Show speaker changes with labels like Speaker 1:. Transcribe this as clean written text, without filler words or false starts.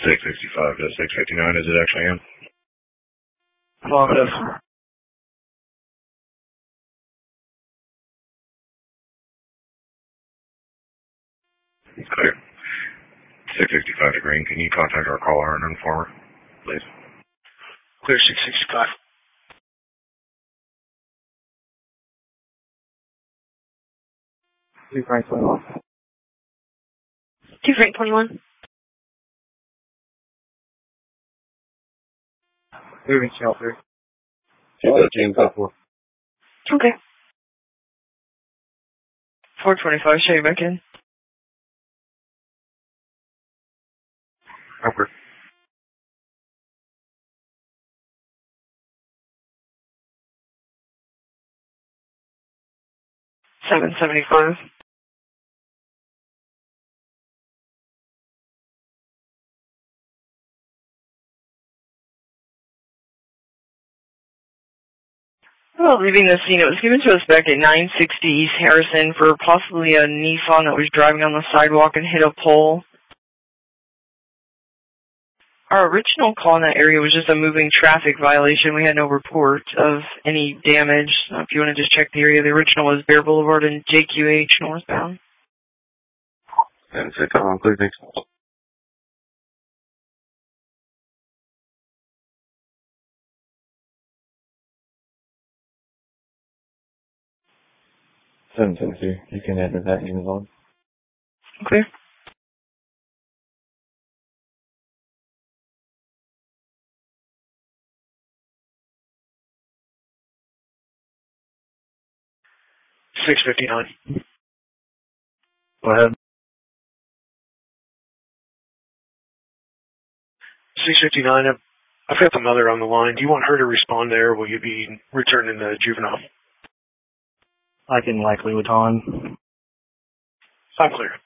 Speaker 1: 665 to 659, is it actually in?
Speaker 2: Positive.
Speaker 1: Clear. 665 to Green. Can you contact our caller and informer, please?
Speaker 2: Clear 665.
Speaker 3: Two Frank 21.
Speaker 4: 2 Frank 21.
Speaker 3: Moving shelter.
Speaker 1: Team code 4.
Speaker 4: Okay. 425, show you back in.
Speaker 1: Over.
Speaker 4: 775. Well, leaving the scene, it was given to us back at 960 East Harrison for possibly a Nissan that was driving on the sidewalk and hit a pole. Our original call in that area was just a moving traffic violation. We had no report of any damage. So if you want to just check the area, the original was Bear Boulevard and JQH northbound.
Speaker 1: And 6 on, please, thanks.
Speaker 3: You can enter that in the log.
Speaker 4: Okay.
Speaker 2: $659.
Speaker 3: Go ahead.
Speaker 2: 659. I've got the mother on the line. Do you want her to respond there, or will you be returning the juvenile?
Speaker 3: I can likely with on.
Speaker 2: I'm clear.